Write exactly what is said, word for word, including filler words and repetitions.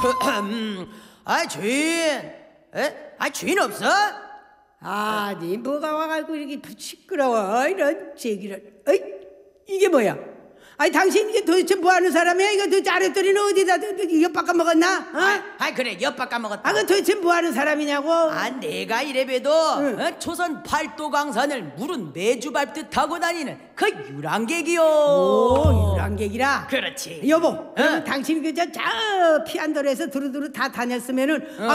아 주인, 에? 아 주인 없어? 아니 뭐가 와가지고 이렇게 시끄러워 이런 제기를. 어이 이게 뭐야? 아니 당신 이게 도대체 뭐하는 사람이야? 이거 도대체 아랫도리는 어디다 엿바꿔 먹었나? 어? 아, 아 그래 엿바꿔 먹었다. 아, 그 도대체 뭐하는 사람이냐고? 아 내가 이래봬도 응. 어? 초선 팔도 강산을 물은 매주 밟듯 타고 다니는 그 유랑객이요. 오, 유랑객이라. 그렇지. 여보, 그럼 응. 당신 그저 저 피안도로에서 두루두루 다 다녔으면은. 응.